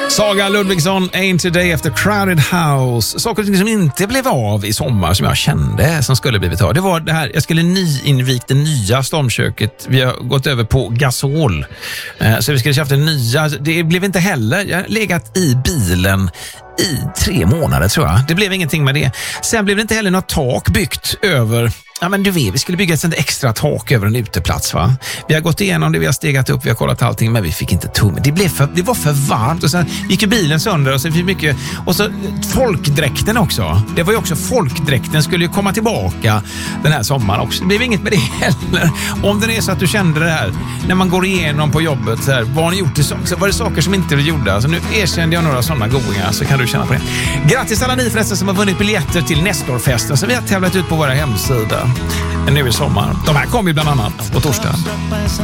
Saga Ludvigsson, Ain't Today efter Crowded House. Saker och ting som inte blev av i sommar som jag kände som skulle blivit av. Det var det här, jag skulle nyinvigt det nya stormköket. Vi har gått över på gasol. Så vi skulle köpa det nya. Det blev inte heller. Jag har legat i bilen i 3 månader tror jag. Det blev ingenting med det. Sen blev det inte heller något tak byggt över... Ja, men du vet, vi skulle bygga ett extra tak över en uteplats, va? Vi har gått igenom det, vi har stegat upp, vi har kollat allting, men vi fick inte tummen. Det var för varmt och sen gick ju bilen sönder och så fick mycket... Och så folkdräkten också. Det var ju också folkdräkten skulle ju komma tillbaka den här sommaren också. Det blev inget med det heller. Om det är så att du kände det här när man går igenom på jobbet så här, vad har ni gjort så var det saker som inte du gjorde. Alltså nu erkände jag några sådana godingar så kan du känna på det. Grattis alla ni förresten som har vunnit biljetter till Nestorfesten som vi har tävlat ut på våra hemsidor. Nu i sommar. De här kommer ju bland annat på torsdag.